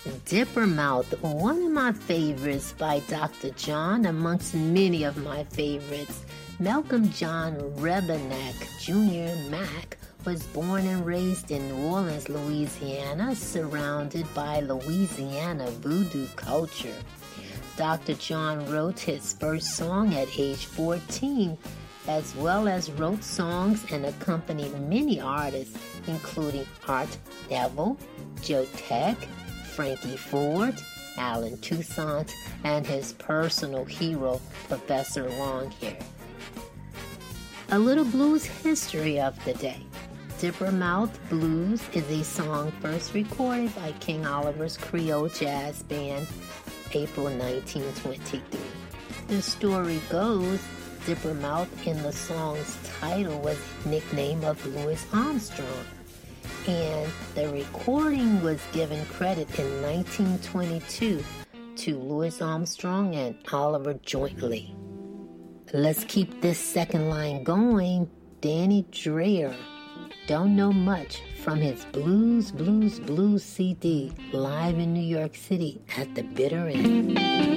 Dipper Mouth, one of my favorites by Dr. John, amongst many of my favorites. Malcolm John Rebennack Jr. Mack was born and raised in New Orleans, Louisiana, surrounded by Louisiana voodoo culture. Dr. John wrote his first song at age 14, as well as wrote songs and accompanied many artists, including Art Devil, Joe Tech, Frankie Ford, Alan Toussaint, and his personal hero, Professor Longhair. A little blues history of the day. Dipper Mouth Blues is a song first recorded by King Oliver's Creole Jazz Band, April 1923. The story goes, Dipper Mouth in the song's title was a nickname of Louis Armstrong, and the recording was given credit in 1922 to Louis Armstrong and Oliver jointly. Let's keep this second line going. Danny Dreyer, Don't Know Much, from his Blues CD, live in New York City at the bitter end.